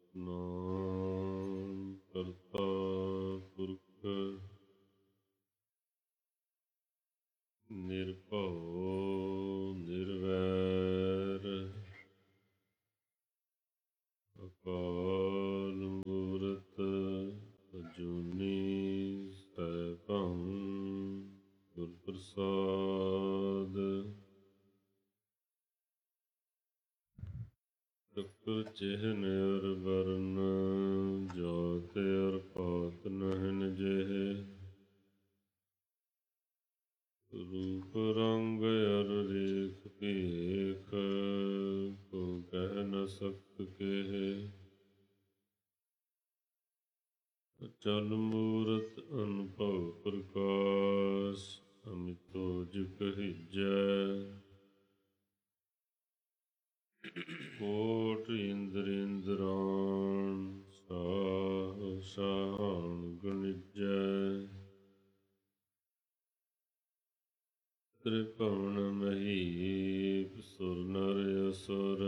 ਸਤਿਨਾਮ ਕਰਤਾ ਪੁਰਖ ਨਿਰਭਉ ਨਿਰਵੈਰ ਅਕਾਲ ਮੂਰਤ ਅਜੂਨੀ ਸੈਭੰ ਗੁਰ ਪ੍ਰਸਾਦ ਚਕਰ ਚਿਹਨ ਅਰ ਵਰਨ ਜਾਤ ਅਰ ਪਾਤ ਨਹਿਨ ਜਿਹੇ ਰੂਪ ਰੰਗ ਅਰ ਰੇਖ ਭੇਖ ਕੋ ਕਹਿ ਨ ਸਕਤ ਕੇਹ ਅਚਲ ਮੂਰਤ ਅਨੁਭਵ ਪ੍ਰਕਾਸ਼ ਅਮਿਤੋ ਜਿ ਕਹੀਜੈ ਕੋਟ ਇੰਦਰ ਇੰਦਰਾਣ ਸਾਹ ਸਾਹਣ ਗਣਿਜੈ ਤ੍ਰਿਭੁਵਨ ਮਹੀਪ ਸੁਰ ਨਰ ਅਸੁਰ